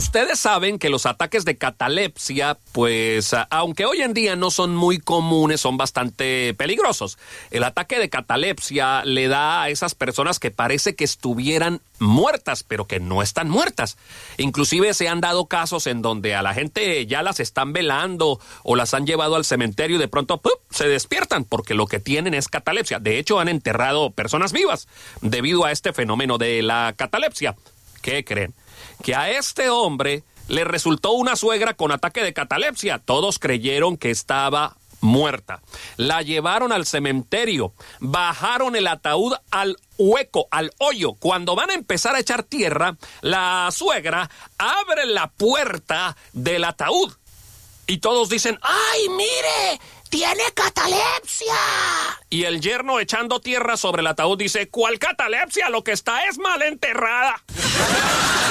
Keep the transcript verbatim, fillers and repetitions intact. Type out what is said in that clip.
ustedes saben que los ataques de catalepsia, pues, aunque hoy en día no son muy comunes, son bastante peligrosos. El ataque de catalepsia le da a esas personas que parece que estuvieran muertas, pero que no están muertas. Inclusive se han dado casos en donde a la gente ya las están velando o las han llevado al cementerio y de pronto ¡pup!, se despiertan porque lo que tienen es catalepsia. De hecho, han enterrado personas vivas debido a este fenómeno de la catalepsia. ¿Qué creen? Que a este hombre le resultó una suegra con ataque de catalepsia. Todos creyeron que estaba muerta. La llevaron al cementerio, bajaron el ataúd al hueco, al hoyo. Cuando van a empezar a echar tierra, la suegra abre la puerta del ataúd y todos dicen: ¡ay, mire! ¡Tiene catalepsia! Y el yerno, echando tierra sobre el ataúd, dice: ¿cuál catalepsia? Lo que está es mal enterrada.